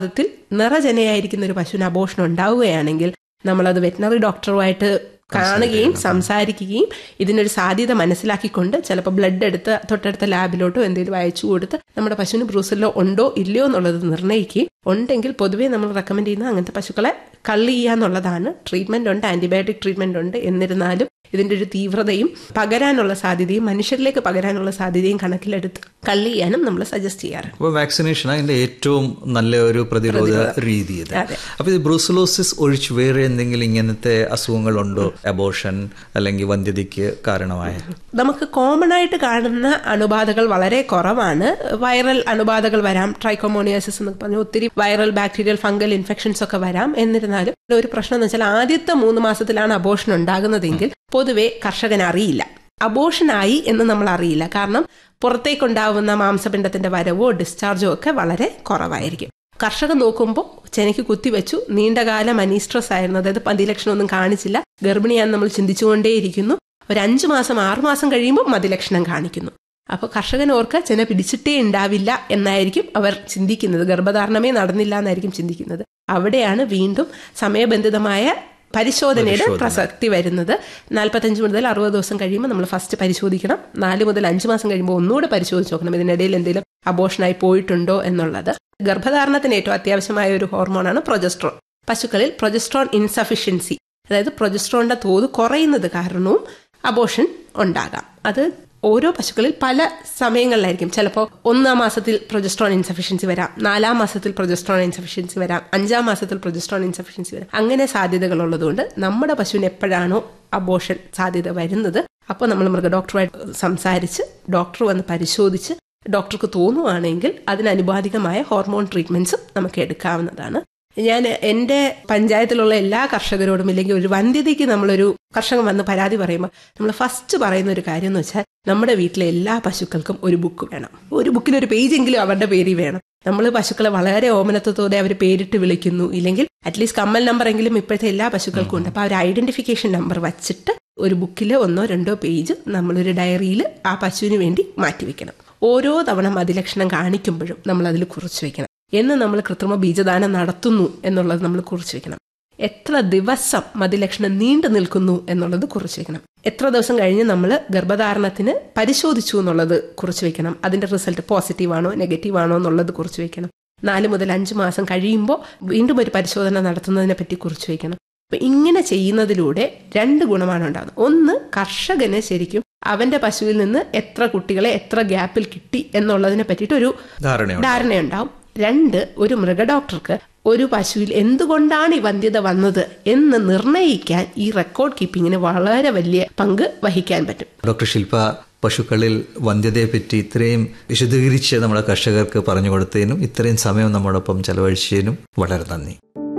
ത്തിൽ നിറജനയായിരിക്കുന്ന ഒരു പശുവിന് അബോർഷൻ ഉണ്ടാവുകയാണെങ്കിൽ നമ്മളത് വെറ്റിനറി ഡോക്ടറുമായിട്ട് കാണുകയും സംസാരിക്കുകയും ഇതിനൊരു സാധ്യത മനസ്സിലാക്കിക്കൊണ്ട് ചിലപ്പോൾ ബ്ലഡ് എടുത്ത് തൊട്ടടുത്ത ലാബിലോട്ടോ എന്തെങ്കിലും അയച്ചു കൊടുത്ത് നമ്മുടെ പശുവിന് ബ്രൂസെല്ലോ ഉണ്ടോ ഇല്ലയോ എന്നുള്ളത് നിർണ്ണയിക്കുകയും ഉണ്ടെങ്കിൽ പൊതുവേ നമ്മൾ റെക്കമെൻഡ് ചെയ്യുന്ന അങ്ങനത്തെ പശുക്കളെ കള്ളി ചെയ്യാന്നുള്ളതാണ്. ട്രീറ്റ്മെന്റ് ഉണ്ട്, ആന്റിബയോട്ടിക് ട്രീറ്റ്മെന്റ് ഉണ്ട്. എന്നിരുന്നാലും ഇതിന്റെ ഒരു തീവ്രതയും പകരാനുള്ള സാധ്യതയും മനുഷ്യരിലേക്ക് പകരാനുള്ള സാധ്യതയും കണക്കിലെടുത്ത് കള്ളി ചെയ്യാനും നമ്മൾ സജസ്റ്റ് ചെയ്യാറുണ്ട്. അപ്പോൾ വാക്സിനേഷൻ അതിന്റെ ഏറ്റവും നല്ല ഒരു പ്രതിരോധ രീതി. അപ്പോൾ ഇത് ബ്രൂസലോസിസ് ഒഴിച്ച് വേറെ എന്തെങ്കിലും ഇങ്ങനത്തെ അസുഖങ്ങളുണ്ടോ, അബോർഷൻ അല്ലെങ്കിൽ വന്ധ്യതയ്ക്ക് കാരണമായ? നമുക്ക് കോമൺ ആയിട്ട് കാണുന്ന അണുബാധകൾ വളരെ കുറവാണ്. വൈറൽ അണുബാധകൾ വരാം, ട്രൈക്കോമോണിയാസിസ് എന്ന് പറഞ്ഞ ഒത്തിരി വൈറൽ ബാക്ടീരിയൽ ഫംഗൽ ഇൻഫെക്ഷൻസ് ഒക്കെ വരാം. എന്നിരുന്നാലും ഒരു പ്രശ്നം എന്ന് വെച്ചാൽ ആദ്യത്തെ 3 മാസത്തിലാണ് അബോർഷൻ ഉണ്ടാകുന്നതെങ്കിൽ പൊതുവെ കർഷകൻ അറിയില്ല, അബോർഷനായി എന്ന് നമ്മൾ അറിയില്ല. കാരണം പുറത്തേക്കുണ്ടാവുന്ന മാംസപിണ്ഡത്തിന്റെ വരവോ ഡിസ്ചാർജോ ഒക്കെ വളരെ കുറവായിരിക്കും. കർഷകൻ നോക്കുമ്പോൾ ചെനയ്ക്ക് കുത്തിവെച്ചു, നീണ്ടകാലം അനീസ്ട്രസ് ആയിരുന്നു, അതായത് മതിലക്ഷണമൊന്നും കാണിച്ചില്ല, ഗർഭിണിയാന്ന് നമ്മൾ ചിന്തിച്ചുകൊണ്ടേയിരിക്കുന്നു. ഒരു 5 മാസം 6 മാസം കഴിയുമ്പോൾ മതിലക്ഷണം കാണിക്കുന്നു. അപ്പോൾ കർഷകൻ ഓർക്ക ചെന പിടിച്ചിട്ടേ ഉണ്ടാവില്ല എന്നായിരിക്കും അവർ ചിന്തിക്കുന്നത്, ഗർഭധാരണമേ നടന്നില്ല എന്നായിരിക്കും ചിന്തിക്കുന്നത്. അവിടെയാണ് വീണ്ടും സമയബന്ധിതമായ പരിശോധനയുടെ പ്രസക്തി വരുന്നത്. 45 മുതൽ 60 ദിവസം കഴിയുമ്പോൾ നമ്മൾ ഫസ്റ്റ് പരിശോധിക്കണം. 4 മുതൽ 5 മാസം കഴിയുമ്പോൾ ഒന്നുകൂടെ പരിശോധിച്ച് നോക്കണം ഇതിനിടയിൽ എന്തെങ്കിലും അബോർഷനായി പോയിട്ടുണ്ടോ എന്നുള്ളത്. ഗർഭധാരണത്തിന് ഏറ്റവും അത്യാവശ്യമായ ഒരു ഹോർമോണാണ് പ്രൊജസ്ട്രോൺ. പശുക്കളിൽ പ്രൊജസ്ട്രോൺ ഇൻസഫിഷ്യൻസി, അതായത് പ്രൊജസ്ട്രോണിന്റെ തോത് കുറയുന്നത് കാരണവും അബോർഷൻ ഉണ്ടാകാം. അത് ഓരോ പശുക്കളിൽ പല സമയങ്ങളിലായിരിക്കും. ചിലപ്പോൾ 1-ാം മാസത്തിൽ പ്രൊജസ്ട്രോൺ ഇൻസഫിഷ്യൻസി വരാം, 4-ാം മാസത്തിൽ പ്രൊജസ്ട്രോൺ ഇൻസഫിഷ്യൻസി വരാം, 5-ാം മാസത്തിൽ പ്രൊജസ്ട്രോൺ ഇൻസഫിഷ്യൻസി വരാം. അങ്ങനെ സാധ്യതകൾ ഉള്ളതുകൊണ്ട് നമ്മുടെ പശുവിന് എപ്പോഴാണോ അബോർഷൻ സാധ്യത വരുന്നത് അപ്പോൾ നമ്മൾ മൃഗഡോക്ടറുമായിട്ട് സംസാരിച്ച് ഡോക്ടർ വന്ന് പരിശോധിച്ച് ഡോക്ടർക്ക് തോന്നുവാണെങ്കിൽ അതിനനുപാതികമായ ഹോർമോൺ ട്രീറ്റ്മെന്റ്സും നമുക്ക് എടുക്കാവുന്നതാണ്. ഞാൻ എൻ്റെ പഞ്ചായത്തിലുള്ള എല്ലാ കർഷകരോടും, ഇല്ലെങ്കിൽ ഒരു വന്ധ്യതയ്ക്ക് നമ്മളൊരു കർഷകൻ വന്ന് പരാതി പറയുമ്പോൾ നമ്മൾ ഫസ്റ്റ് പറയുന്ന ഒരു കാര്യം എന്ന് വെച്ചാൽ നമ്മുടെ വീട്ടിലെ എല്ലാ പശുക്കൾക്കും ഒരു ബുക്ക് വേണം. ഒരു ബുക്കിലൊരു പേജെങ്കിലും അവരുടെ പേരിൽ വേണം. നമ്മൾ പശുക്കളെ വളരെ ഓമനത്വത്തോടെ അവർ പേരിട്ട് വിളിക്കുന്നു, ഇല്ലെങ്കിൽ അറ്റ്ലീസ്റ്റ് കമ്മൽ നമ്പർ എങ്കിലും ഇപ്പോഴത്തെ എല്ലാ പശുക്കൾക്കും ഉണ്ട്. അപ്പോൾ അവർ ഐഡന്റിഫിക്കേഷൻ നമ്പർ വച്ചിട്ട് ഒരു ബുക്കിൽ 1-2 പേജ് നമ്മളൊരു ഡയറിയിൽ ആ പശുവിന് വേണ്ടി മാറ്റിവെക്കണം. ഓരോ തവണ മതിലക്ഷണം കാണിക്കുമ്പോഴും നമ്മൾ അതിൽ കുറിച്ച് വെക്കണം. എന്ന് നമ്മൾ കൃത്രിമ ബീജദാനം നടത്തുന്നു എന്നുള്ളത് നമ്മൾ കുറിച്ച് വെക്കണം. എത്ര ദിവസം മതിലക്ഷണം നീണ്ടു നിൽക്കുന്നു എന്നുള്ളത് കുറിച്ച് വെക്കണം. എത്ര ദിവസം കഴിഞ്ഞ് നമ്മൾ ഗർഭധാരണത്തിന് പരിശോധിച്ചു എന്നുള്ളത് കുറിച്ച് വെക്കണം. അതിന്റെ റിസൾട്ട് പോസിറ്റീവ് ആണോ നെഗറ്റീവ് ആണോ എന്നുള്ളത് കുറിച്ച് വെക്കണം. 4 മുതൽ 5 മാസം കഴിയുമ്പോൾ വീണ്ടും ഒരു പരിശോധന നടത്തുന്നതിനെ പറ്റി കുറിച്ച് വെക്കണം. അപ്പൊ ഇങ്ങനെ ചെയ്യുന്നതിലൂടെ 2 ഗുണമാണ് ഉണ്ടാകുന്നത്. ഒന്ന്, കർഷകന് ശരിക്കും അവന്റെ പശുവിൽ നിന്ന് എത്ര കുട്ടികളെ എത്ര ഗ്യാപ്പിൽ കിട്ടി എന്നുള്ളതിനെ പറ്റിയിട്ട് ഒരു ധാരണയുണ്ടാവും. 2, ഒരു മൃഗഡോക്ടർക്ക് ഒരു പശുവിൽ എന്തുകൊണ്ടാണ് ഈ വന്ധ്യത വന്നത് എന്ന് നിർണ്ണയിക്കാൻ ഈ റെക്കോർഡ് കീപ്പിങ്ങിന് വളരെ വലിയ പങ്ക് വഹിക്കാൻ പറ്റും. ഡോക്ടർ ശില്പ, പശുക്കളിൽ വന്ധ്യതയെ പറ്റി ഇത്രയും വിശദീകരിച്ച് നമ്മുടെ കർഷകർക്ക് പറഞ്ഞു കൊടുത്തതിനും ഇത്രയും സമയം നമ്മോടൊപ്പം ചെലവഴിച്ചതിനും വളരെ നന്ദി.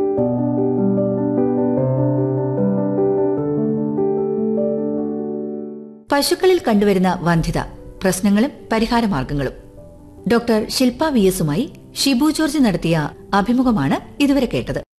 പശുക്കളിൽ കണ്ടുവരുന്ന വന്ധ്യത, പ്രശ്നങ്ങളും പരിഹാരമാർഗങ്ങളും. ഡോക്ടർ ശില്പ വി എസുമായി ഷിബു ജോർജ് നടത്തിയ അഭിമുഖമാണ് ഇതുവരെ കേട്ടത്.